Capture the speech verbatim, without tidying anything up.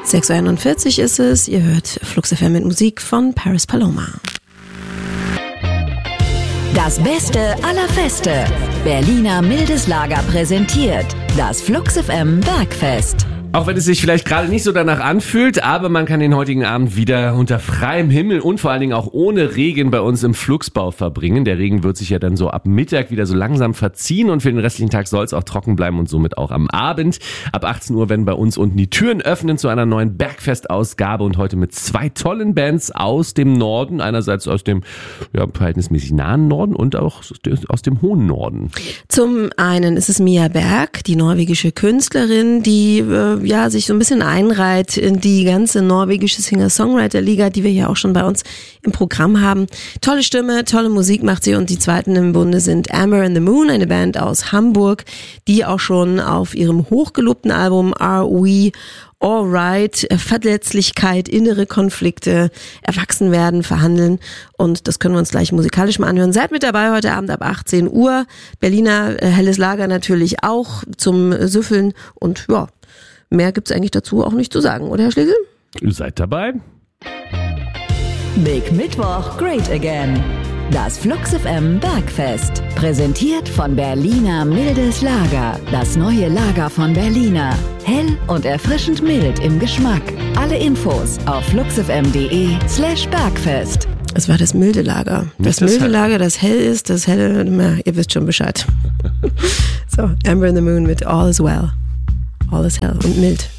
sechs Uhr einundvierzig ist es. Ihr hört Flux F M mit Musik von Paris Paloma. Das Beste aller Feste. Berliner Mildes Lager präsentiert das Flux F M Bergfest. Auch wenn es sich vielleicht gerade nicht so danach anfühlt, aber man kann den heutigen Abend wieder unter freiem Himmel und vor allen Dingen auch ohne Regen bei uns im Fluxbau verbringen. Der Regen wird sich ja dann so ab Mittag wieder so langsam verziehen und für den restlichen Tag soll es auch trocken bleiben und somit auch am Abend. Ab achtzehn Uhr werden bei uns unten die Türen öffnen zu einer neuen Bergfest-Ausgabe und heute mit zwei tollen Bands aus dem Norden. Einerseits aus dem ja, verhältnismäßig nahen Norden und auch aus dem hohen Norden. Zum einen ist es Mia Berg, die norwegische Künstlerin, die äh, ja, sich so ein bisschen einreiht in die ganze norwegische Singer-Songwriter-Liga, die wir ja auch schon bei uns im Programm haben. Tolle Stimme, tolle Musik macht sie und die zweiten im Bunde sind Amber and the Moon, eine Band aus Hamburg, die auch schon auf ihrem hochgelobten Album Are We Alright, Verletzlichkeit, innere Konflikte, erwachsen werden, verhandeln und das können wir uns gleich musikalisch mal anhören. Seid mit dabei heute Abend ab achtzehn Uhr. Berliner äh, Helles Lager natürlich auch zum Süffeln und ja, mehr gibt's eigentlich dazu auch nicht zu sagen, oder Herr Schlegel? Ihr seid dabei? Big Mittwoch, Great Again. Das Flux F M Bergfest. Präsentiert von Berliner Mildes Lager. Das neue Lager von Berliner. Hell und erfrischend mild im Geschmack. Alle Infos auf fluxfm.de slash Bergfest. Es war das milde Lager. Das, das milde Lager, das hell ist, das helle, na, ihr wisst schon Bescheid. So, Amber and the Moon mit All is Well. All is Hell und mild.